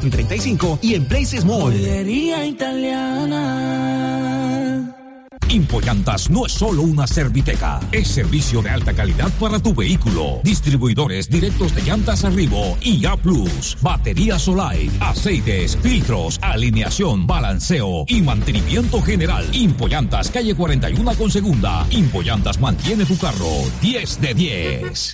34 y 35 y en Places Mall. Joyería italiana. Impollantas no es solo una serviteca, es servicio de alta calidad para tu vehículo. Distribuidores directos de llantas Arrivo y A+, baterías Solai, aceites, filtros, alineación, balanceo y mantenimiento general. Impollantas, calle 41 con segunda. Impollantas mantiene tu carro 10 de 10.